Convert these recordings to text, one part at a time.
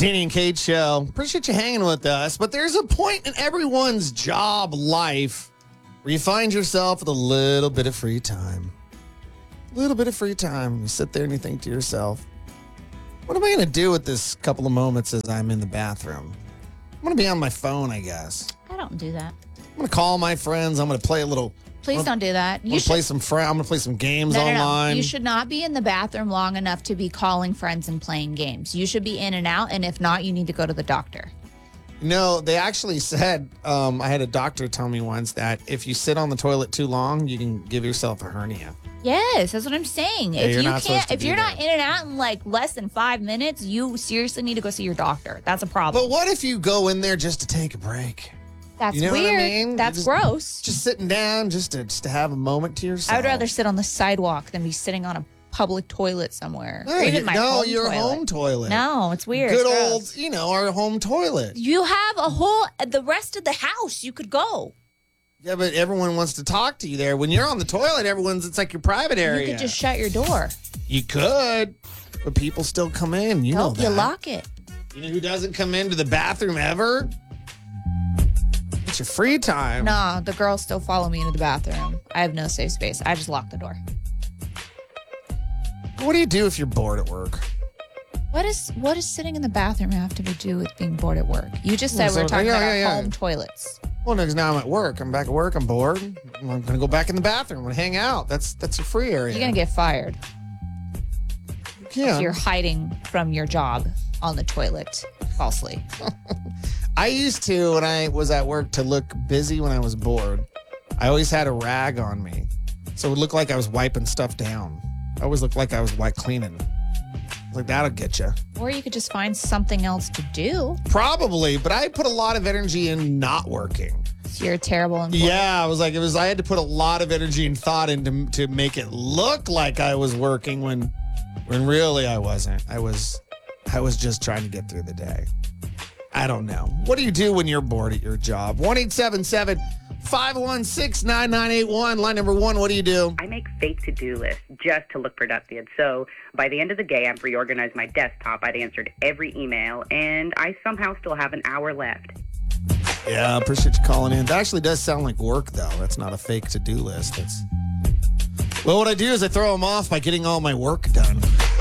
Danny and Kate show. Appreciate you hanging with us. But there's a point in everyone's job life where you find yourself with a little bit of free time. A little bit of free time. You sit there and you think to yourself, what am I going to do with this couple of moments as I'm in the bathroom? I'm going to be on my phone, I guess. I don't do that. I'm going to call my friends. I'm going to play a little. Please don't do that. I'm going to play some games No. online. You should not be in the bathroom long enough to be calling friends and playing games. You should be in and out, and if not, you need to go to the doctor. No, they actually said, I had a doctor tell me once that if you sit on the toilet too long, you can give yourself a hernia. Yes, that's what I'm saying. Yeah, If you're not in and out in like less than 5 minutes, you seriously need to go see your doctor. That's a problem. But what if you go in there just to take a break? That's You know weird. what I mean? That's gross. Just sitting down, just to have a moment to yourself. I would rather sit on the sidewalk than be sitting on a public toilet somewhere. No, Or even my your toilet. home toilet. No, it's weird. Good It's old, gross. our home toilet. You have the rest of the house. You could go. Yeah, but everyone wants to talk to you there. When you're on the toilet, it's like your private area. You could just shut your door. You could, but people still come in. You know Nope, that. you lock it. You know who doesn't come into the bathroom ever? It's your free time. No, the girls still follow me into the bathroom. I have no safe space. I just lock the door. What do you do if you're bored at work? What does sitting in the bathroom have to do with being bored at work? You just said we were talking about our home toilets. Well, because now I'm at work. I'm back at work. I'm bored. I'm going to go back in the bathroom. I'm going to hang out. That's a free area. You're going to get fired Yeah. if you're hiding from your job on the toilet falsely. I used to, when I was at work, to look busy when I was bored. I always had a rag on me. So it would look like I was wiping stuff down. I always looked like I was cleaning. Like, that'll get you. Or you could just find something else to do. Probably, but I put a lot of energy in not working. So you're a terrible employee. Yeah, I had to put a lot of energy and thought into to make it look like I was working when really I wasn't. I was just trying to get through the day. I don't know. What do you do when you're bored at your job? 1-877-516-9981. Line number 1, what do you do? I make fake to-do lists just to look productive. So by the end of the day, I've reorganized my desktop. I'd answered every email, and I somehow still have an hour left. Yeah, I appreciate you calling in. That actually does sound like work, though. That's not a fake to-do list. Well, what I do is I throw them off by getting all my work done.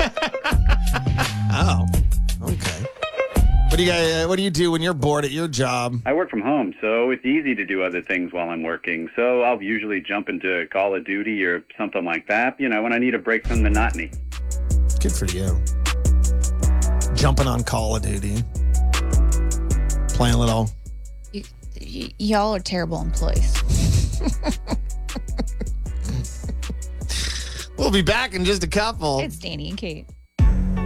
Oh, okay. What do you do when you're bored at your job? I work from home, so it's easy to do other things while I'm working. So I'll usually jump into Call of Duty or something like that, when I need a break from the monotony. Good for you. Jumping on Call of Duty. Playing a little. Y'all are terrible employees. We'll be back in just a couple. It's Danny and Kate.